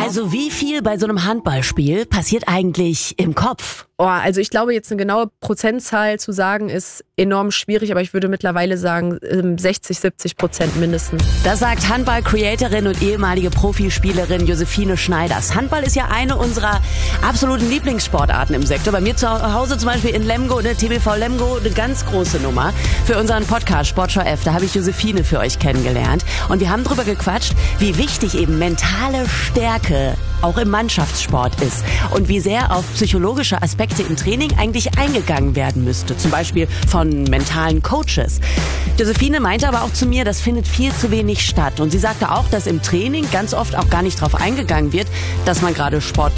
Also wie viel bei so einem Handballspiel passiert eigentlich im Kopf? Also ich glaube, jetzt eine genaue Prozentzahl zu sagen, ist enorm schwierig, aber ich würde mittlerweile sagen 60-70% mindestens. Das sagt Handball-Creatorin und ehemalige Profispielerin Josephine Schneiders. Handball ist ja eine unserer absoluten Lieblingssportarten im Sektor. Bei mir zu Hause zum Beispiel in Lemgo, der TBV Lemgo, eine ganz große Nummer. Für unseren Podcast Sportschau F, da habe ich Josephine für euch kennengelernt. Und wir haben drüber gequatscht, wie wichtig eben mentale Stärke auch im Mannschaftssport ist und wie sehr auf psychologische Aspekte im Training eigentlich eingegangen werden müsste. Zum Beispiel von mentalen Coaches. Josephine meinte aber auch zu mir, das findet viel zu wenig statt. Und sie sagte auch, dass im Training ganz oft auch gar nicht drauf eingegangen wird, dass man gerade Sport